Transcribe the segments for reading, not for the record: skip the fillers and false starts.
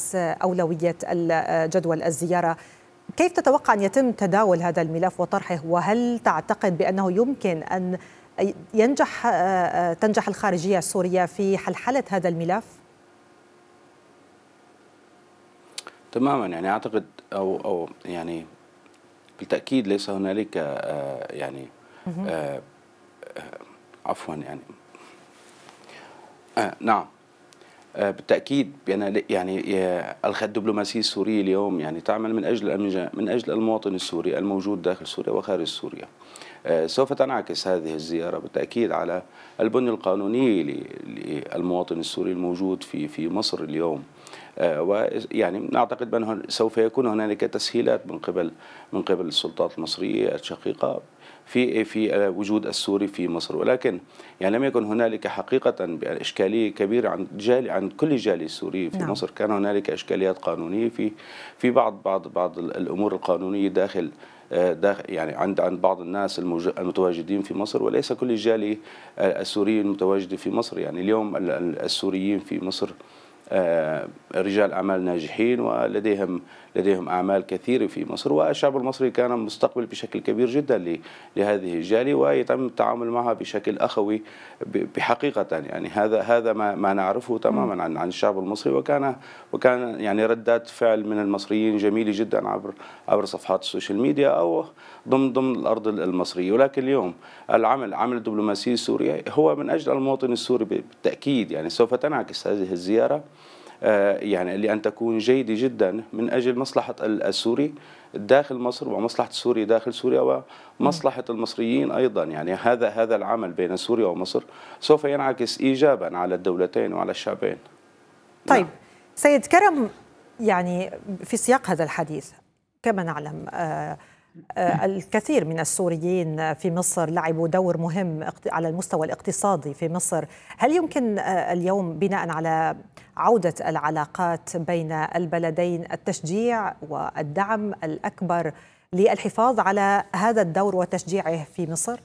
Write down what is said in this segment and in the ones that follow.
رأس أولوية جدول الزيارة. كيف تتوقع أن يتم تداول هذا الملف وطرحه، وهل تعتقد بأنه يمكن أن تنجح الخارجية السورية في حلحلة هذا الملف؟ تماما، يعني أعتقد أو يعني بالتأكيد ليس هنالك يعني عفوا يعني نعم بالتأكيد بأن يعني الدبلوماسية السورية اليوم يعني تعمل من أجل المواطن السوري الموجود داخل سوريا وخارج سوريا. سوف تنعكس هذه الزيارة بالتأكيد على البنية القانونية للمواطن السوري الموجود في مصر اليوم. ويعني نعتقد بأنه سوف يكون هنالك تسهيلات من قبل السلطات المصرية الشقيقة في وجود السوري في مصر، ولكن يعني لم يكن هنالك حقيقة إشكالية كبيرة عند كل الجالية السوري في مصر. كان هنالك إشكاليات قانونية في بعض الأمور القانونية داخل يعني عند بعض الناس المتواجدين في مصر، وليس كل الجالية السورية المتواجدة في مصر. يعني اليوم السوريين في مصر رجال أعمال ناجحين ولديهم أعمال كثيرة في مصر، والشعب المصري كان مستقبل بشكل كبير جدا لهذه الجالية، ويتم التعامل معها بشكل أخوي بحقيقة. يعني هذا ما نعرفه تماما عن الشعب المصري، وكان يعني ردات فعل من المصريين جميلة جدا عبر صفحات السوشيال ميديا أو ضمن الأرض المصرية. ولكن اليوم عمل الدبلوماسية السورية هو من أجل المواطن السوري بالتأكيد. يعني سوف تنعكس هذه الزيارة يعني لأن تكون جيدة جدا من أجل مصلحة السوري داخل مصر، ومصلحة السوري داخل سوريا، ومصلحة المصريين أيضا. يعني هذا العمل بين سوريا ومصر سوف ينعكس إيجابا على الدولتين وعلى الشعبين. طيب سيد كرم، يعني في سياق هذا الحديث كما نعلم الكثير من السوريين في مصر لعبوا دور مهم على المستوى الاقتصادي في مصر. هل يمكن اليوم بناء على عودة العلاقات بين البلدين التشجيع والدعم الأكبر للحفاظ على هذا الدور وتشجيعه في مصر؟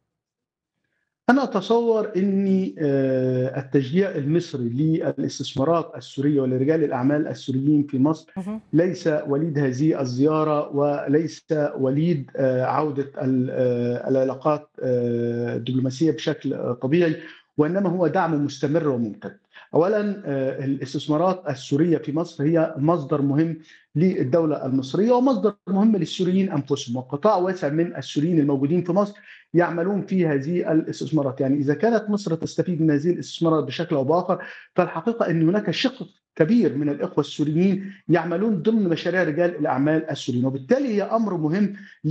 أنا أتصور أن التشجيع المصري للاستثمارات السورية ولرجال الأعمال السوريين في مصر ليس وليد هذه الزيارة، وليس وليد عودة العلاقات الدبلوماسية بشكل طبيعي، وإنما هو دعم مستمر وممتد. أولا الاستثمارات السورية في مصر هي مصدر مهم للدولة المصرية ومصدر مهم للسوريين أنفسهم، وقطاع واسع من السوريين الموجودين في مصر يعملون في هذه الاستثمارات. يعني إذا كانت مصر تستفيد من هذه الاستثمارات بشكل أو بآخر، فالحقيقة أن هناك شق كبير من الإخوة السوريين يعملون ضمن مشاريع رجال الأعمال السوريين، وبالتالي هي أمر مهم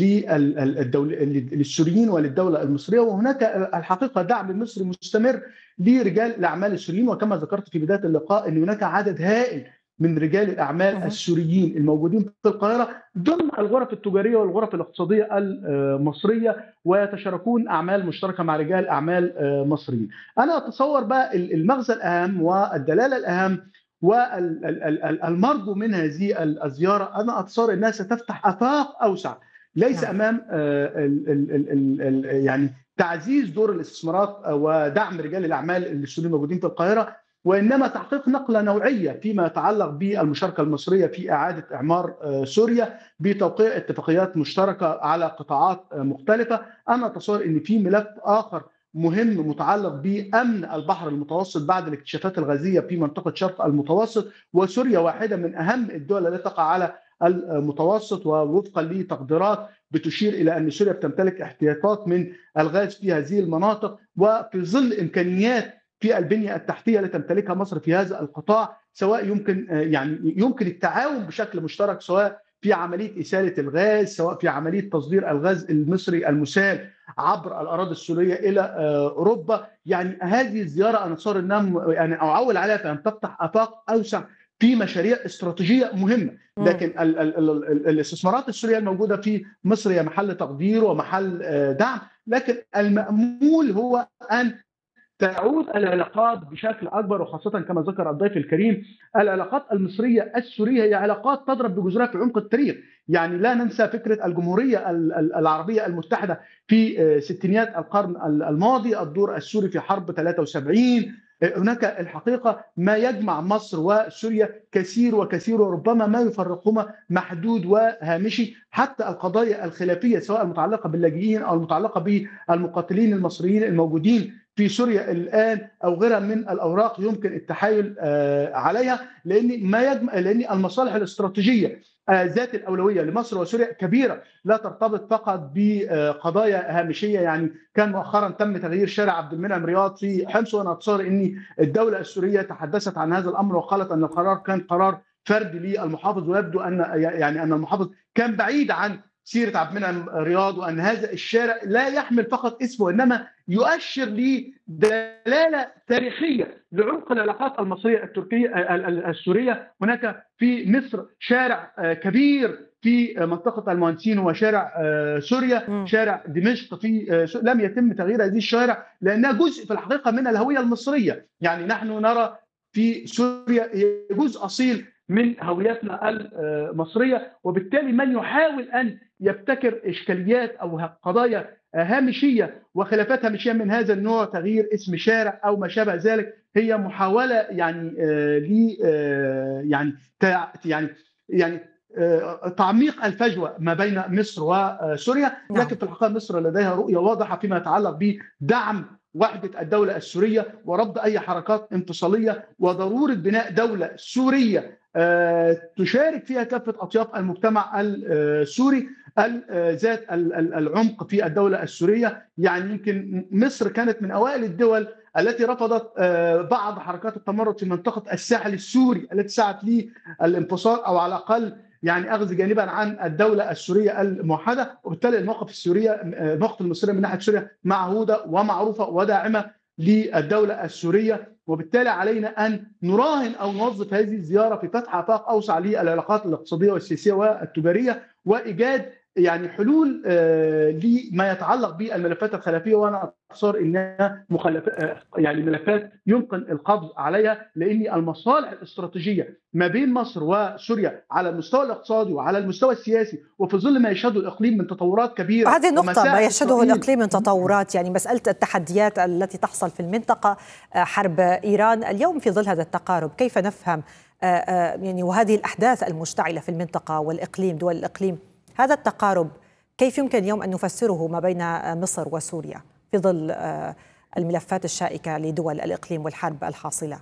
للسوريين وللدولة المصرية. وهناك الحقيقة دعم مصري مستمر لرجال الأعمال السوريين، وكما ذكرت في بداية اللقاء أن هناك عدد هائل من رجال الأعمال السوريين الموجودين في القاهرة ضمن الغرف التجارية والغرف الاقتصادية المصرية، ويتشاركون أعمال مشتركة مع رجال أعمال مصريين. أنا أتصور بقى المغزى الأهم والدلالة الأهم والمرجو من هذه الزيارة، أنا أتصور أنها ستفتح آفاق أوسع، ليس أمام يعني تعزيز دور الاستثمارات ودعم رجال الأعمال السوريين الموجودين في القاهرة، وإنما تحقيق نقلة نوعية فيما يتعلق بالمشاركة المصرية في إعادة إعمار سوريا بتوقيع اتفاقيات مشتركة على قطاعات مختلفة. أنا أتصور أن في ملف آخر مهم متعلق بأمن البحر المتوسط بعد الاكتشافات الغازية في منطقة شرق المتوسط، وسوريا واحدة من أهم الدول التي تقع على المتوسط، ووفقا لتقديرات بتشير إلى أن سوريا بتمتلك احتياطات من الغاز في هذه المناطق، وفي ظل إمكانيات في البنية التحتية التي تمتلكها مصر في هذا القطاع، سواء يمكن التعاون بشكل مشترك، سواء في عملية إسالة الغاز، سواء في عملية تصدير الغاز المصري المسال عبر الأراضي السورية إلى أوروبا. يعني هذه الزيارة أنا صار أنها يعني أعول عليها فأن تفتح آفاق أوسع في مشاريع استراتيجية مهمة. لكن الاستثمارات السورية الموجودة في مصر هي محل تقدير ومحل دعم، لكن المأمول هو أن تعود العلاقات بشكل أكبر، وخاصة كما ذكر الضيف الكريم العلاقات المصرية السورية هي علاقات تضرب بجذورها في عمق التاريخ. يعني لا ننسى فكرة الجمهورية العربية المتحدة في ستينيات القرن الماضي، الدور السوري في حرب 73، هناك الحقيقة ما يجمع مصر وسوريا كثير وكثير، وربما ما يفرقهما محدود وهامشي. حتى القضايا الخلافية سواء المتعلقة باللاجئين أو المتعلقة بالمقاتلين المصريين الموجودين في سوريا الآن أو غيرها من الأوراق يمكن التحايل عليها، لأن المصالح الاستراتيجية ذات الأولوية لمصر وسوريا كبيرة، لا ترتبط فقط بقضايا هامشية. يعني كان مؤخرا تم تغيير شارع عبد المنعم رياض في حمص، وأنا أتصور أن الدولة السورية تحدثت عن هذا الأمر وقالت أن القرار كان قرار فردي للمحافظ، ويبدو أن المحافظ كان بعيد عن سيرة عبد المنعم رياض، وأن هذا الشارع لا يحمل فقط اسمه إنما يؤشر لدلالة تاريخية لعمق العلاقات المصرية التركية السورية. هناك في مصر شارع كبير في منطقة المهندسين هو شارع سوريا، شارع دمشق في لم يتم تغيير هذه الشوارع لأنها جزء في الحقيقة من الهوية المصرية. يعني نحن نرى في سوريا جزء أصيل من هويتنا المصرية، وبالتالي من يحاول أن يبتكر إشكاليات أو قضايا هامشية وخلافات هامشية من هذا النوع، تغيير اسم شارع أو ما شابه ذلك، هي محاولة يعني تعميق الفجوة ما بين مصر وسوريا. لكن في الحقيقة مصر لديها رؤية واضحة فيما يتعلق بدعم وحدة الدولة السورية ورفض أي حركات انفصالية، وضرورة بناء دولة سورية تشارك فيها كافة أطياف المجتمع السوري ذات العمق في الدولة السورية. يعني يمكن مصر كانت من أوائل الدول التي رفضت بعض حركات التمرد في منطقة الساحل السوري التي سعت للانفصال أو على الأقل يعني أخذ جانبا عن الدولة السورية الموحدة. وبالتالي الموقف المصري من ناحية سوريا معهودة ومعروفة وداعمة للدولة السورية، وبالتالي علينا أن نراهن أو نوظف هذه الزيارة في فتح آفاق أوسع للعلاقات الاقتصادية والسياسية والتجارية، وإيجاد يعني حلول لما يتعلق بالملفات الخلافية. وأنا أتصور أنها يعني ملفات يمكن القبض عليها، لأن المصالح الاستراتيجية ما بين مصر وسوريا على المستوى الاقتصادي وعلى المستوى السياسي، وفي ظل ما يشهده الإقليم من تطورات كبيرة. هذه النقطة ما يشهده الإقليم من تطورات، يعني مسألة التحديات التي تحصل في المنطقة، حرب إيران اليوم في ظل هذا التقارب، كيف نفهم يعني وهذه الأحداث المشتعلة في المنطقة والإقليم دول الإقليم، هذا التقارب كيف يمكن اليوم أن نفسره ما بين مصر وسوريا في ظل الملفات الشائكة لدول الإقليم والحرب الحاصلة؟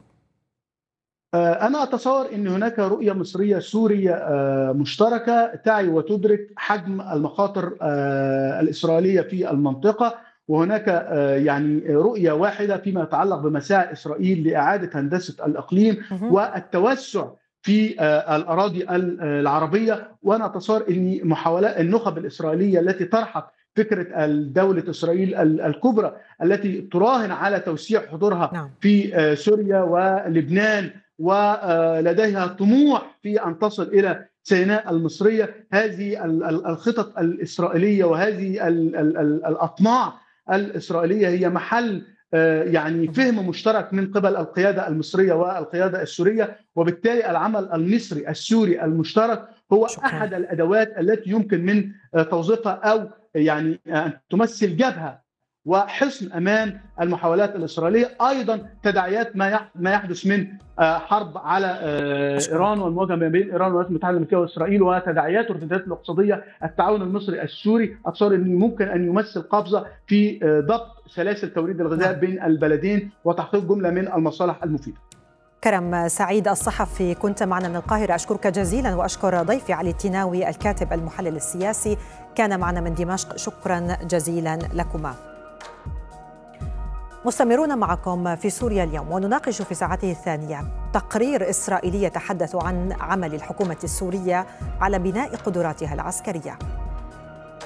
أنا أتصور أن هناك رؤية مصرية سورية مشتركة تعي وتدرك حجم المخاطر الإسرائيلية في المنطقة، وهناك يعني رؤية واحدة فيما يتعلق بمساعي إسرائيل لإعادة هندسة الإقليم والتوسع في الأراضي العربية. وأنا أتصور أن محاولات النخب الإسرائيلية التي طرحت فكرة دولة إسرائيل الكبرى التي تراهن على توسيع حضورها في سوريا ولبنان ولديها طموح في أن تصل إلى سيناء المصرية، هذه الخطط الإسرائيلية وهذه الأطماع الإسرائيلية هي محل يعني فهم مشترك من قبل القيادة المصرية والقيادة السورية. وبالتالي العمل المصري السوري المشترك هو أحد الأدوات التي يمكن من توظيفها أو يعني أن تمثل جبهة وحصن أمام المحاولات الإسرائيلية. أيضا تداعيات ما يحدث من حرب على إيران والمواجهة ما بين إيران والولايات المتحدة الأمريكية وإسرائيل وتداعيات والارتدادات الاقتصادية، التعاون المصري السوري أتصور أنه ممكن أن يمثل قفزة في ضبط سلاسل توريد الغذاء بين البلدين وتحقيق جملة من المصالح المفيدة. كرم سعيد الصحفي كنت معنا من القاهرة، أشكرك جزيلا، وأشكر ضيفي علي التيناوي الكاتب المحلل السياسي كان معنا من دمشق، شكرا جزيلا لكما. مستمرون معكم في سوريا اليوم، ونناقش في ساعته الثانية تقرير إسرائيلي يتحدث عن عمل الحكومة السورية على بناء قدراتها العسكرية.